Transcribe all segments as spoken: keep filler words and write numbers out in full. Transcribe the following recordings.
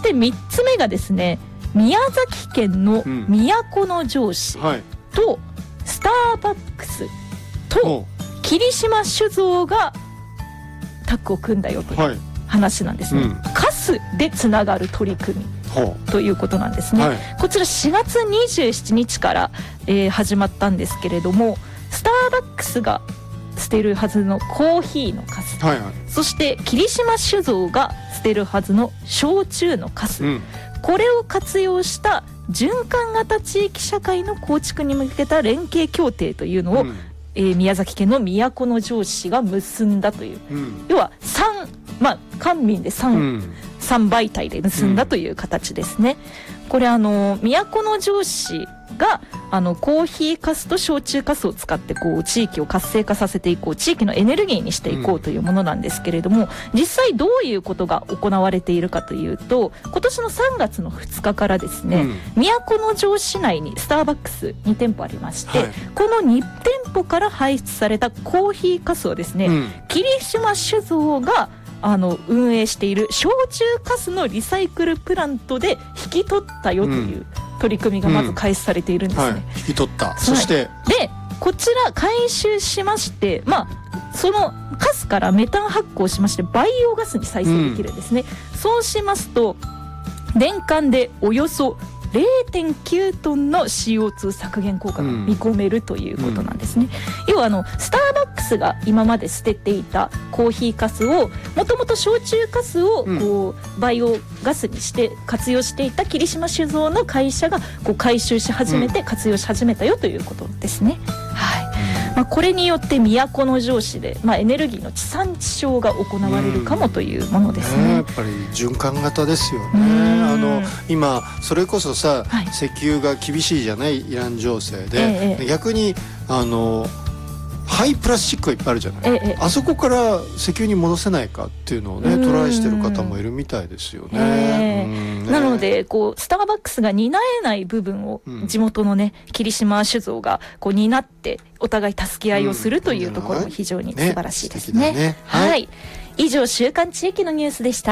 してみっつめがですね、宮崎県の都城市とスターバックスと霧島酒造がタッグを組んだよという話なんですね、はいうん、カスでつながる取り組みということなんですね、はい、こちらしがつにじゅうしちにちから、えー、始まったんですけれども、スターバックスが捨てるはずのコーヒーのカス、はいはい、そして霧島酒造が捨てるはずの焼酎のカス、うん、これを活用した循環型地域社会の構築に向けた連携協定というのを、うんえー、宮崎県の都城市が結んだという、うん、要はさん、まあ官民で 3,、うん、さん媒体で結んだという形ですね、うん、これあの都城市があのコーヒーかすと焼酎かすを使ってこう地域を活性化させていこう、地域のエネルギーにしていこうというものなんですけれども、うん、実際どういうことが行われているかというと、今年のさんがつのふつかからですね、うん、都城市内にスターバックスにてんぽありまして、はい、このにてんぽから排出されたコーヒーかすをですね、うん、霧島酒造があの運営している焼酎かすのリサイクルプラントで引き取ったよという取り組みがまず開始されているんですね、うんはい、 引き取った、そしてでこちら回収しまして、まあそのかすからメタン発酵しましてバイオガスに再生できるんですね、うん、そうしますと年間でおよそ れいてんきゅうトンの シーオーツー 削減効果が見込めるということなんですね、うん、要はあのスターバックスが今まで捨てていたコーヒーかすをもともと焼酎かすをこうバイオガスにして活用していた霧島酒造の会社がこう回収し始めて活用し始めたよということですね、うんはいまあ、これによって都城市で、まあ、エネルギーの地産地消が行われるかもというものですね、 うんね、やっぱり循環型ですよね。あの今それこそさ、はい、石油が厳しいじゃないイラン情勢で、ええ、逆にあの廃プラスチックがいっぱいあるじゃない、ええ、あそこから石油に戻せないかっていうのをねトライしてる方もいるみたいですよね、えー、ねなのでこうスターバックスが担えない部分を地元のね霧島酒造がこう担ってお互い助け合いをするというところも非常に素晴らしいですね、ねねはい、はい、以上週刊地域のニュースでした。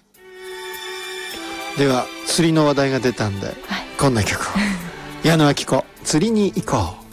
では釣りの話題が出たんで、はい、こんな曲を矢野顕子釣りに行こう。